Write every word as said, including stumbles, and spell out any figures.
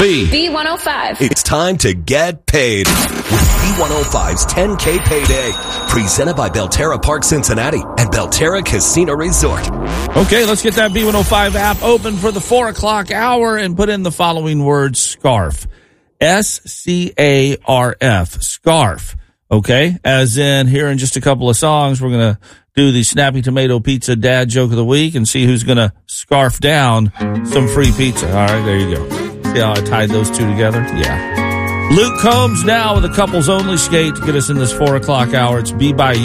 B. B one oh five. It's time to get paid with B one oh five's ten K Payday. Presented by Belterra Park Cincinnati and Belterra Casino Resort. Okay, let's get that B one oh five app open for the four o'clock hour and put in the following words, SCARF. S C A R F. SCARF. Okay, as in here in just a couple of songs, we're going to do the Snappy Tomato Pizza Dad Joke of the Week and see who's going to scarf down some free pizza. All right, there you go. See how I tied those two together? Yeah. Luke Combs now with a couples only skate to get us in this four o'clock hour. It's Be By You.